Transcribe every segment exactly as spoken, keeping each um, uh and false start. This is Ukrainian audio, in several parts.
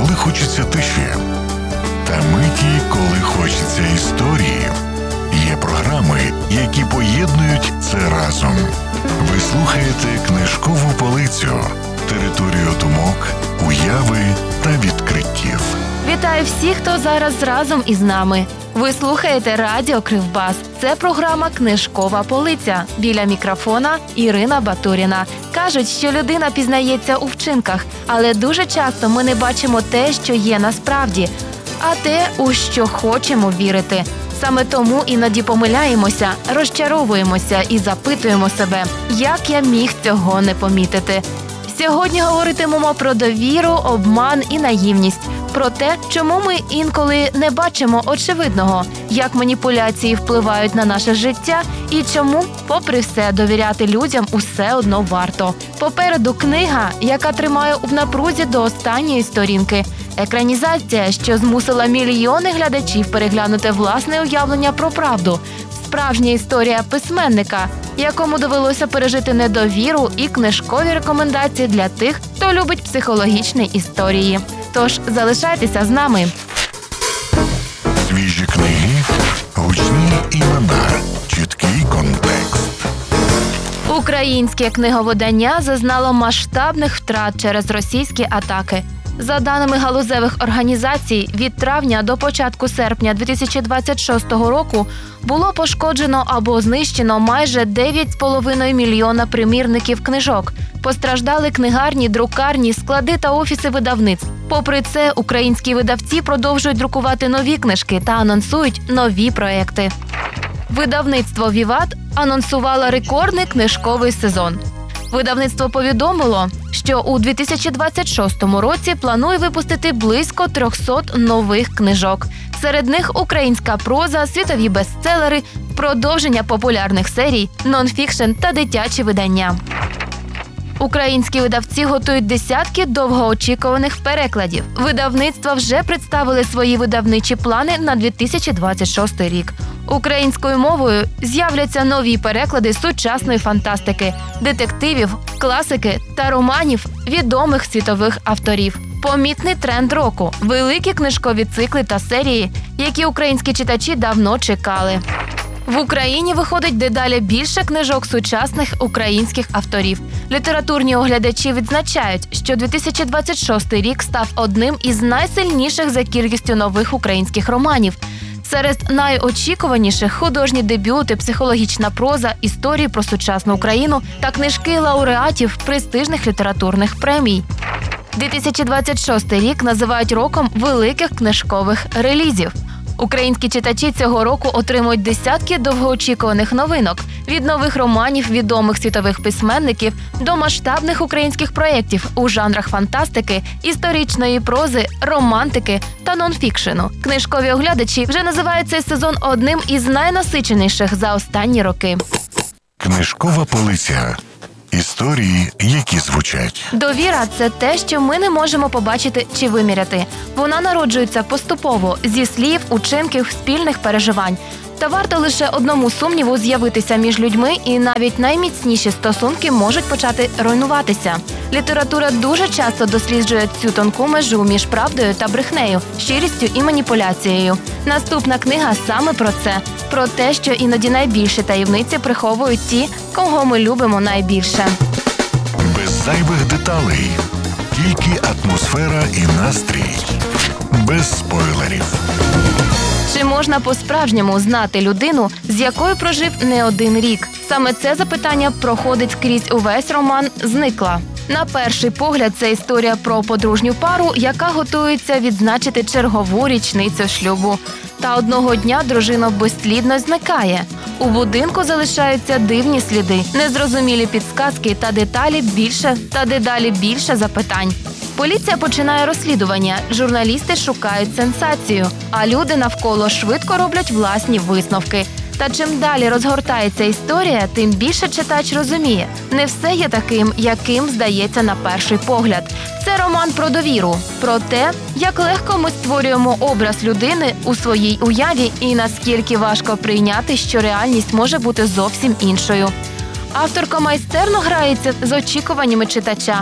коли хочеться тиші, та миті, коли хочеться історії. Є програми, які поєднують це разом. Ви слухаєте «Книжкову полицю» – територію думок, уяви та відкриттів. Вітаю всіх, хто зараз разом із нами. Ви слухаєте Радіо Кривбас. Це програма «Книжкова полиця». Біля мікрофона Ірина Батуріна. Кажуть, що людина пізнається у вчинках, але дуже часто ми не бачимо те, що є насправді, а те, у що хочемо вірити. Саме тому іноді помиляємося, розчаровуємося і запитуємо себе, як я міг цього не помітити. Сьогодні говоритимемо про довіру, обман і наївність. Про те, чому ми інколи не бачимо очевидного, як маніпуляції впливають на наше життя і чому, попри все, довіряти людям усе одно варто. Попереду книга, яка тримає в напрузі до останньої сторінки. Екранізація, що змусила мільйони глядачів переглянути власне уявлення про правду. Справжня історія письменника, якому довелося пережити недовіру і книжкові рекомендації для тих, хто любить психологічні історії. Тож залишайтеся з нами. Свіжі книги, гучні імена, чіткий контекст. Українське книговидання зазнало масштабних втрат через російські атаки. За даними галузевих організацій, від травня до початку серпня дві тисячі двадцять шостого року було пошкоджено або знищено майже дев'ять з половиною мільйона примірників книжок. Постраждали книгарні, друкарні, склади та офіси видавництв. Попри це, українські видавці продовжують друкувати нові книжки та анонсують нові проекти. Видавництво «Віват» анонсувало рекордний книжковий сезон. Видавництво повідомило, що у дві тисячі двадцять шостому році планує випустити близько трьохсот нових книжок. Серед них українська проза, світові бестселери, продовження популярних серій, нонфікшн та дитячі видання. Українські видавці готують десятки довгоочікуваних перекладів. Видавництва вже представили свої видавничі плани на дві тисячі двадцять шостий рік. Українською мовою з'являться нові переклади сучасної фантастики, детективів, класики та романів відомих світових авторів. Помітний тренд року – великі книжкові цикли та серії, які українські читачі давно чекали. В Україні виходить дедалі більше книжок сучасних українських авторів. Літературні оглядачі відзначають, що дві тисячі двадцять шостий рік став одним із найсильніших за кількістю нових українських романів. Серед найочікуваніших – художні дебюти, психологічна проза, історії про сучасну Україну та книжки лауреатів престижних літературних премій. дві тисячі двадцять шостий рік називають роком великих книжкових релізів. Українські читачі цього року отримують десятки довгоочікуваних новинок – від нових романів відомих світових письменників до масштабних українських проєктів у жанрах фантастики, історичної прози, романтики та нонфікшену. Книжкові оглядачі вже називають цей сезон одним із найнасиченіших за останні роки. Книжкова полиця. Історії, які звучать. Довіра – це те, що ми не можемо побачити чи виміряти. Вона народжується поступово, зі слів, учинків, спільних переживань. Та варто лише одному сумніву з'явитися між людьми, і навіть найміцніші стосунки можуть почати руйнуватися. Література дуже часто досліджує цю тонку межу між правдою та брехнею, щирістю і маніпуляцією. Наступна книга саме про це. Про те, що іноді найбільші таємниці приховують ті, кого ми любимо найбільше. Без зайвих деталей. Тільки атмосфера і настрій. Без спойлерів. Чи можна по-справжньому знати людину, з якою прожив не один рік? Саме це запитання проходить скрізь увесь роман «Зникла». На перший погляд, це історія про подружню пару, яка готується відзначити чергову річницю шлюбу. Та одного дня дружина безслідно зникає. У будинку залишаються дивні сліди, незрозумілі підсказки та деталі більше та дедалі більше запитань. Поліція починає розслідування, журналісти шукають сенсацію, а люди навколо швидко роблять власні висновки. Та чим далі розгортається історія, тим більше читач розуміє – не все є таким, яким здається на перший погляд. Це роман про довіру, про те, як легко ми створюємо образ людини у своїй уяві і наскільки важко прийняти, що реальність може бути зовсім іншою. Авторка майстерно грається з очікуваннями читача.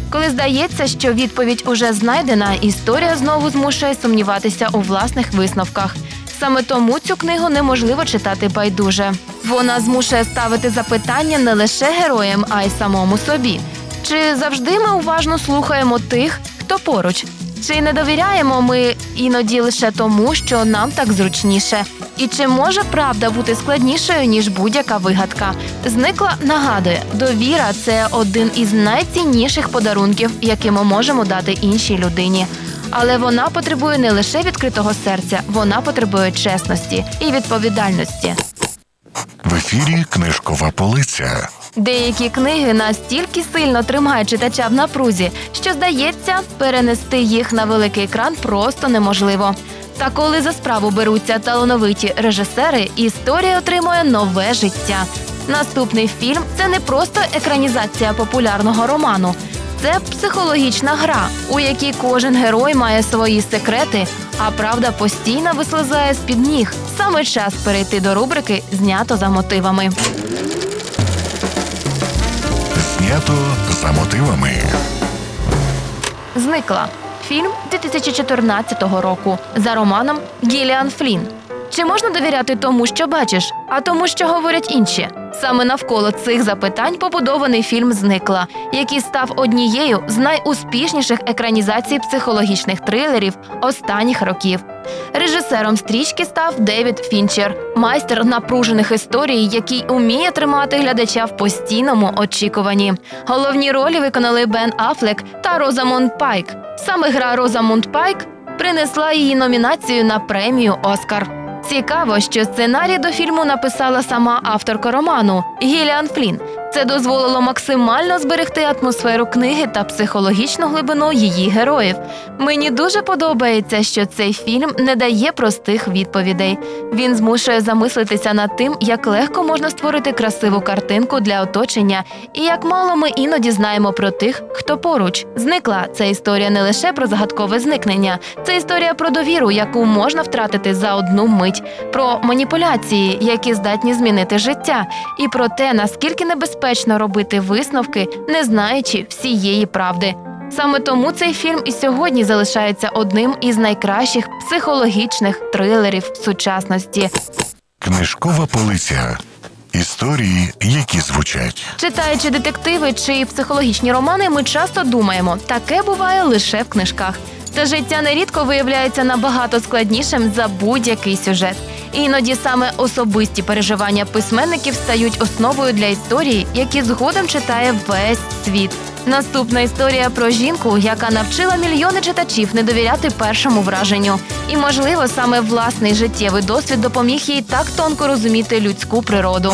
Коли здається, що відповідь уже знайдена, історія знову змушує сумніватися у власних висновках. Саме тому цю книгу неможливо читати байдуже. Вона змушує ставити запитання не лише героям, а й самому собі. Чи завжди ми уважно слухаємо тих, хто поруч? Чи не довіряємо ми іноді лише тому, що нам так зручніше? І чи може правда бути складнішою, ніж будь-яка вигадка? Зникла нагадує, довіра – це один із найцінніших подарунків, які ми можемо дати іншій людині. Але вона потребує не лише відкритого серця, вона потребує чесності і відповідальності. В ефірі «Книжкова полиця». Деякі книги настільки сильно тримають читача в напрузі, що, здається, перенести їх на великий екран просто неможливо. Та коли за справу беруться талановиті режисери, історія отримує нове життя. Наступний фільм – це не просто екранізація популярного роману. Це психологічна гра, у якій кожен герой має свої секрети, а правда постійно вислизає з-під ніг. Саме час перейти до рубрики «Знято за мотивами». Знято за мотивами. «Зникла» – фільм дві тисячі чотирнадцятого року за романом Гіліан Флінн. Чи можна довіряти тому, що бачиш, а тому, що говорять інші? Саме навколо цих запитань побудований фільм «Зникла», який став однією з найуспішніших екранізацій психологічних трилерів останніх років. Режисером стрічки став Девід Фінчер, майстер напружених історій, який уміє тримати глядача в постійному очікуванні. Головні ролі виконали Бен Аффлек та Розамунд Пайк. Саме гра Розамунд Пайк принесла її номінацію на премію «Оскар». Цікаво, що сценарій до фільму написала сама авторка роману Гіліан Флінн. Це дозволило максимально зберегти атмосферу книги та психологічну глибину її героїв. Мені дуже подобається, що цей фільм не дає простих відповідей. Він змушує замислитися над тим, як легко можна створити красиву картинку для оточення і як мало ми іноді знаємо про тих, хто поруч. «Зникла» – це історія не лише про загадкове зникнення. Це історія про довіру, яку можна втратити за одну мить, про маніпуляції, які здатні змінити життя, і про те, наскільки небезпечно робити висновки, не знаючи всієї правди. Саме тому цей фільм і сьогодні залишається одним із найкращих психологічних трилерів сучасності. Книжкова полиця. Історії, які звучать. Читаючи детективи чи психологічні романи, ми часто думаємо, таке буває лише в книжках. Та життя нерідко виявляється набагато складнішим за будь-який сюжет. Іноді саме особисті переживання письменників стають основою для історії, які згодом читає весь світ. Наступна історія про жінку, яка навчила мільйони читачів не довіряти першому враженню. І, можливо, саме власний життєвий досвід допоміг їй так тонко розуміти людську природу.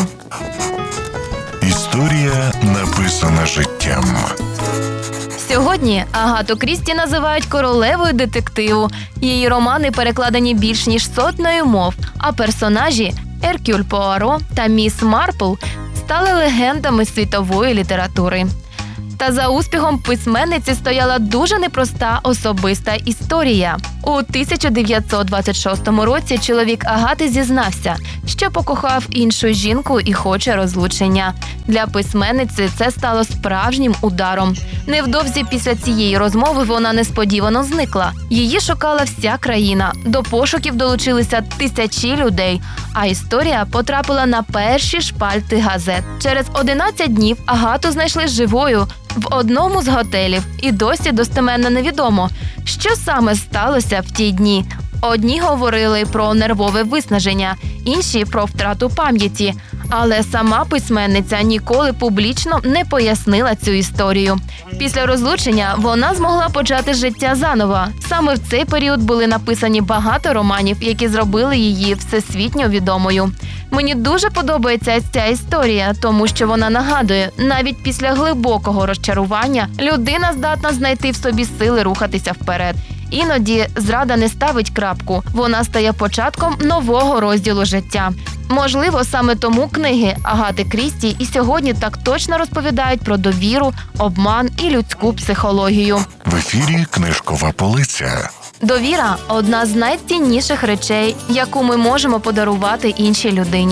Історія, написана життям. Сьогодні Агату Крісті називають королевою детективу. Її романи перекладені більш ніж сотнею мов, а персонажі Еркюль Пуаро та міс Марпл стали легендами світової літератури. Та за успіхом письменниці стояла дуже непроста особиста історія. У тисяча дев'ятсот двадцять шостому році чоловік Агати зізнався, що покохав іншу жінку і хоче розлучення. Для письменниці це стало справжнім ударом. Невдовзі після цієї розмови вона несподівано зникла. Її шукала вся країна. До пошуків долучилися тисячі людей, а історія потрапила на перші шпальти газет. Через одинадцять днів Агату знайшли живою в одному з готелів, і досі достеменно невідомо, що саме сталося в ті дні. Одні говорили про нервове виснаження, інші – про втрату пам'яті. Але сама письменниця ніколи публічно не пояснила цю історію. Після розлучення вона змогла почати життя заново. Саме в цей період були написані багато романів, які зробили її всесвітньо відомою. Мені дуже подобається ця історія, тому що вона нагадує, навіть після глибокого розчарування людина здатна знайти в собі сили рухатися вперед. Іноді зрада не ставить крапку, вона стає початком нового розділу життя. Можливо, саме тому книги Агати Крісті і сьогодні так точно розповідають про довіру, обман і людську психологію. В ефірі «Книжкова полиця». Довіра – одна з найцінніших речей, яку ми можемо подарувати іншій людині.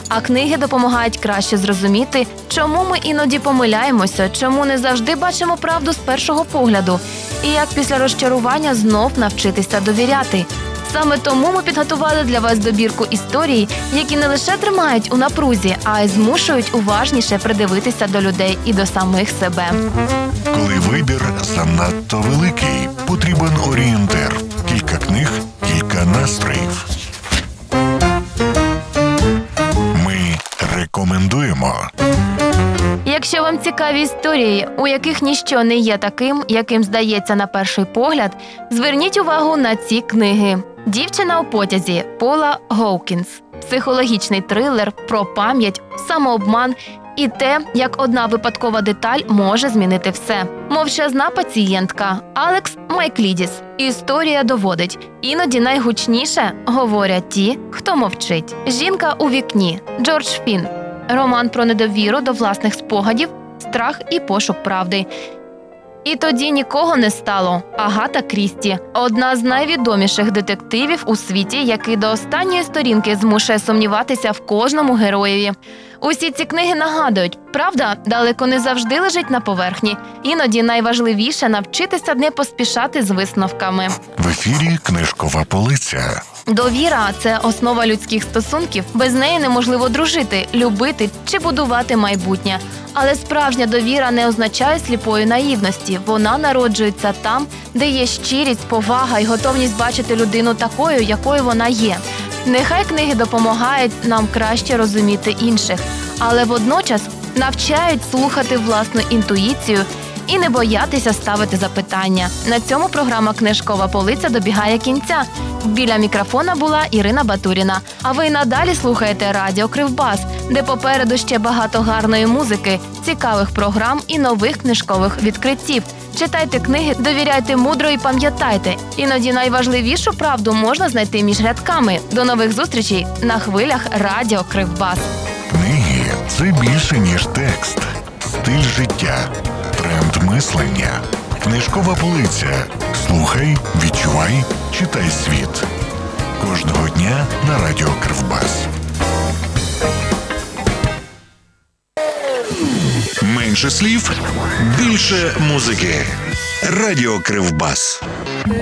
А книги допомагають краще зрозуміти, чому ми іноді помиляємося, чому не завжди бачимо правду з першого погляду, і як після розчарування знов навчитися довіряти. Саме тому ми підготували для вас добірку історій, які не лише тримають у напрузі, а й змушують уважніше придивитися до людей і до самих себе. Коли вибір занадто великий, потрібен орієнтир. Кілька книг, кілька настроїв. Ми рекомендуємо. Якщо вам цікаві історії, у яких ніщо не є таким, яким здається на перший погляд, зверніть увагу на ці книги. «Дівчина у потязі» Пола Гоукінс. Психологічний трилер про пам'ять, самообман і те, як одна випадкова деталь може змінити все. «Мовчазна пацієнтка» Алекс Майклідіс. Історія доводить. Іноді найгучніше говорять ті, хто мовчить. «Жінка у вікні» Джордж Фін. Роман про недовіру до власних спогадів, страх і пошук правди. І тоді нікого не стало. Агата Крісті. Одна з найвідоміших детективів у світі, який до останньої сторінки змушує сумніватися в кожному героєві. Усі ці книги нагадують, правда далеко не завжди лежить на поверхні. Іноді найважливіше навчитися не поспішати з висновками. В ефірі «Книжкова полиця». Довіра – це основа людських стосунків. Без неї неможливо дружити, любити чи будувати майбутнє. Але справжня довіра не означає сліпої наївності. Вона народжується там, де є щирість, повага і готовність бачити людину такою, якою вона є. Нехай книги допомагають нам краще розуміти інших, але водночас навчають слухати власну інтуїцію і не боятися ставити запитання. На цьому програма «Книжкова полиця» добігає кінця. Біля мікрофона була Ірина Батуріна. А ви надалі слухаєте радіо «Кривбас», де попереду ще багато гарної музики, цікавих програм і нових книжкових відкриттів. Читайте книги, довіряйте мудро і пам'ятайте. Іноді найважливішу правду можна знайти між рядками. До нових зустрічей на хвилях радіо «Кривбас». Книги – це більше, ніж текст. Стиль життя. Тренд мислення. Книжкова полиця. Слухай, відчувай, читай світ. Кожного дня на радіо «Кривбас». Менше слів, більше музики. Радіо «Кривбас».